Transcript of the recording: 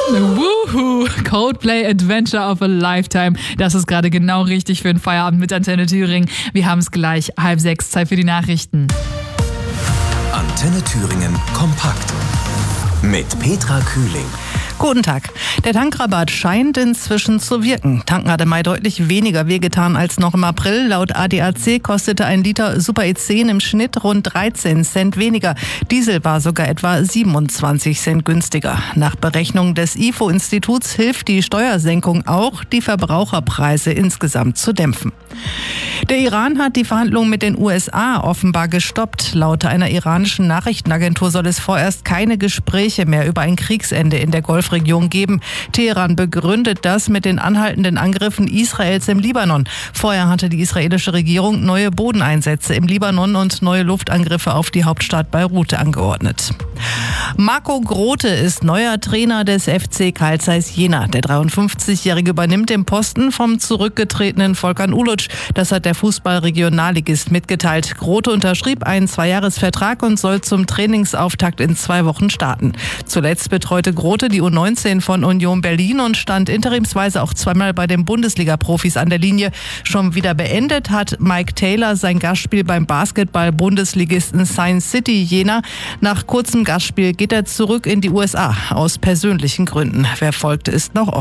Woohoo! Coldplay Adventure of a Lifetime. Das ist gerade genau richtig für den Feierabend mit Antenne Thüringen. Wir haben es gleich, 5:30, Zeit für die Nachrichten. Antenne Thüringen kompakt mit Petra Kühling. Guten Tag. Der Tankrabatt scheint inzwischen zu wirken. Tanken hat im Mai deutlich weniger wehgetan als noch im April. Laut ADAC kostete ein Liter Super E10 im Schnitt rund 13 Cent weniger. Diesel war sogar etwa 27 Cent günstiger. Nach Berechnungen des IFO-Instituts hilft die Steuersenkung auch, die Verbraucherpreise insgesamt zu dämpfen. Der Iran hat die Verhandlungen mit den USA offenbar gestoppt. Laut einer iranischen Nachrichtenagentur soll es vorerst keine Gespräche mehr über ein Kriegsende in der Golfregion geben. Teheran begründet das mit den anhaltenden Angriffen Israels im Libanon. Vorher hatte die israelische Regierung neue Bodeneinsätze im Libanon und neue Luftangriffe auf die Hauptstadt Beirut angeordnet. Marco Grote ist neuer Trainer des FC Carl Zeiss Jena. Der 53-Jährige übernimmt den Posten vom zurückgetretenen Volkan Uluc. Das hat der Fußball-Regionalligist mitgeteilt. Grote unterschrieb einen 2-Jahres-Vertrag und soll zum Trainingsauftakt in 2 Wochen starten. Zuletzt betreute Grote die U19 von Union Berlin und stand interimsweise auch zweimal bei den Bundesliga-Profis an der Linie. Schon wieder beendet hat Mike Taylor sein Gastspiel beim Basketball-Bundesligisten Science City Jena. Nach kurzem Gastspiel geht er zurück in die USA aus persönlichen Gründen. Wer folgt, ist noch offen.